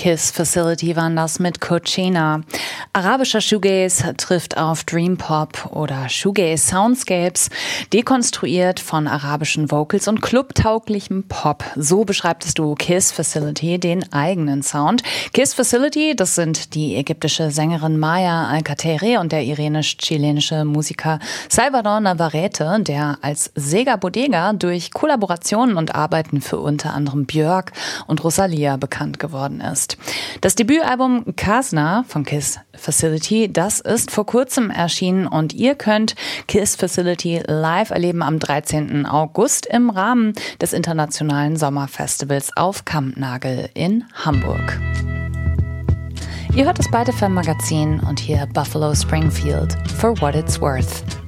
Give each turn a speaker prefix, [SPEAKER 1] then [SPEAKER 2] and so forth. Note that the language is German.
[SPEAKER 1] Kiss Facility waren das mit Coachena. Arabischer Shoegaze trifft auf Dream Pop oder Shoegaze Soundscapes, dekonstruiert von arabischen Vocals und clubtauglichem Pop. So beschreibt es Duo Kiss Facility den eigenen Sound. Kiss Facility, das sind die ägyptische Sängerin Maya Alcatere und der iranisch-chilenische Musiker Salvador Navarrete, der als Sega Bodega durch Kollaborationen und Arbeiten für unter anderem Björk und Rosalia bekannt geworden ist. Das Debütalbum Kasna von Kiss Facility, das ist vor kurzem erschienen und ihr könnt Kiss Facility live erleben am 13. August im Rahmen des Internationalen Sommerfestivals auf Kampnagel in Hamburg. Ihr hört das Beide Femme Magazin und hier Buffalo Springfield, For What It's Worth.